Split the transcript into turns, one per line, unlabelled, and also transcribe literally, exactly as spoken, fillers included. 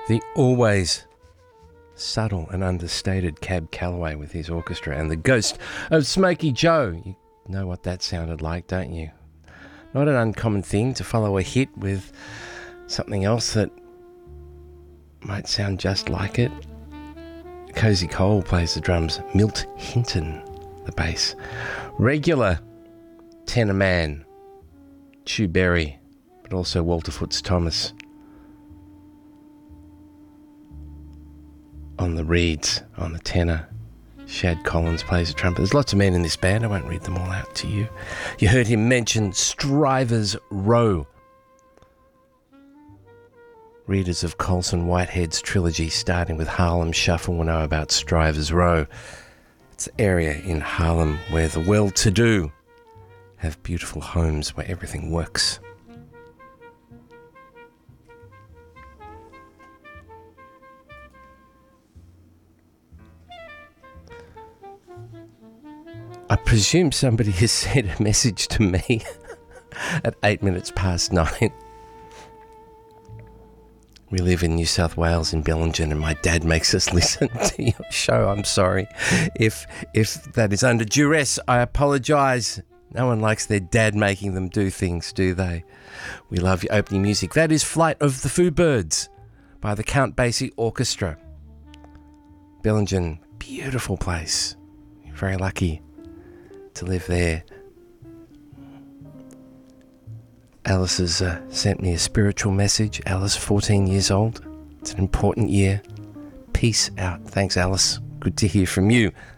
The always subtle and understated Cab Calloway with his orchestra and the ghost of Smokey Joe. You know what that sounded like, don't you? Not an uncommon thing to follow a hit with something else that might sound just like it. Cozy Cole plays the drums. Milt Hinton, the bass. Regular tenor man, Chu Berry, but also Walter Foots Thomas on the reeds, on the tenor. Shad Collins plays the trumpet. There's lots of men in this band. I won't read them all out to you. You heard him mention Strivers Row. Readers of Colson Whitehead's trilogy, starting with Harlem Shuffle, will know about Strivers Row. It's an area in Harlem where the well-to-do have beautiful homes where everything works. I presume somebody has sent a message to me at eight minutes past nine. We live in New South Wales in Bellingen, and my dad makes us listen to your show. I'm sorry. If if that is under duress, I apologise. No one likes their dad making them do things, do they? We love your opening music. That is Flight of the Foo Birds by the Count Basie Orchestra. Bellingen, beautiful place. You're very lucky to live there. Alice has uh, sent me a spiritual message. Alice, fourteen years old. It's an important year. Peace out. Thanks, Alice. Good to hear from you.